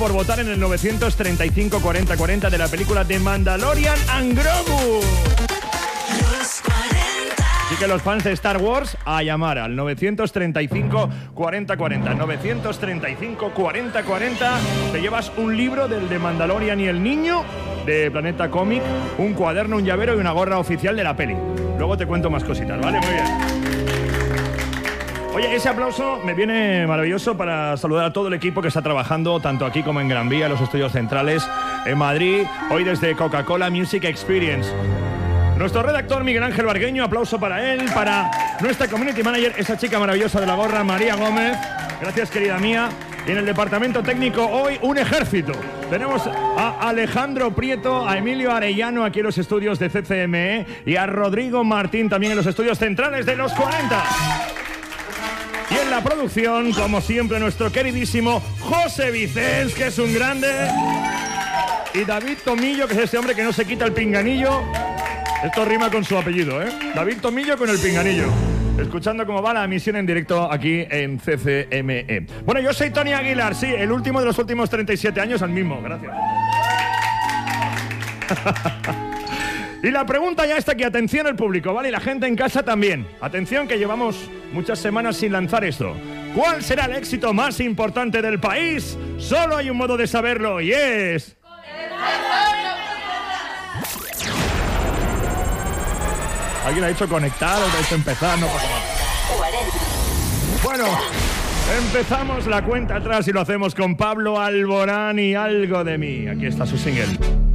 por votar en el 935 40 40 de la película The Mandalorian and Grogu. Así que los fans de Star Wars a llamar al 935 40 40. 935 40 40. Te llevas un libro del The Mandalorian y el niño de Planeta Cómic, un cuaderno, un llavero y una gorra oficial de la peli. Luego te cuento más cositas, ¿vale? Muy bien. Oye, ese aplauso me viene maravilloso para saludar a todo el equipo que está trabajando tanto aquí como en Gran Vía, en los estudios centrales, en Madrid, hoy desde Coca-Cola Music Experience. Nuestro redactor Miguel Ángel Bargueño, aplauso para él, para nuestra community manager, esa chica maravillosa de la gorra, María Gómez. Gracias, querida mía. Y en el departamento técnico hoy un ejército. Tenemos a Alejandro Prieto, a Emilio Arellano aquí en los estudios de CCME y a Rodrigo Martín también en los estudios centrales de los 40. Y en la producción, como siempre, nuestro queridísimo José Vicens, que es un grande. Y David Tomillo, que es ese hombre que no se quita el pinganillo. Esto rima con su apellido, ¿eh? David Tomillo con el pinganillo. Escuchando cómo va la emisión en directo aquí en CCME. Bueno, yo soy Tony Aguilar, sí, el último de los últimos 37 años, al mismo. Gracias. Y la pregunta ya está aquí, atención al público, ¿vale? Y la gente en casa también. Atención que llevamos muchas semanas sin lanzar esto. ¿Cuál será el éxito más importante del país? Solo hay un modo de saberlo y es... ¿Alguien ha dicho conectar o ha dicho empezar? No pasa nada. Bueno, empezamos la cuenta atrás y lo hacemos con Pablo Alborán y Algo de mí. Aquí está su single.